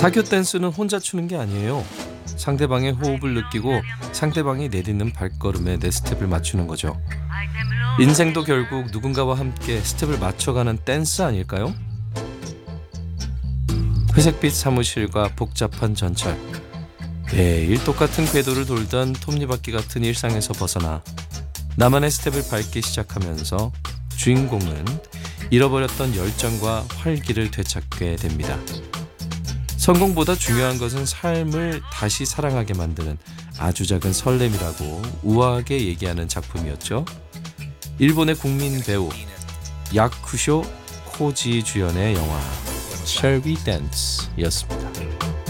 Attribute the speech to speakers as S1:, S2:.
S1: 사교 댄스는 혼자 추는 게 아니에요. 상대방의 호흡을 느끼고 상대방이 내딛는 발걸음에 내 스텝을 맞추는 거죠. 인생도 결국 누군가와 함께 스텝을 맞춰가는 댄스 아닐까요? 회색빛 사무실과 복잡한 전철, 매일 똑같은 궤도를 돌던 톱니바퀴 같은 일상에서 벗어나 나만의 스텝을 밟기 시작하면서 주인공은 잃어버렸던 열정과 활기를 되찾게 됩니다. 성공보다 중요한 것은 삶을 다시 사랑하게 만드는 아주 작은 설렘이라고 우아하게 얘기하는 작품이었죠. 일본의 국민 배우 야쿠쇼 코지 주연의 영화 Shall We Dance였습니다.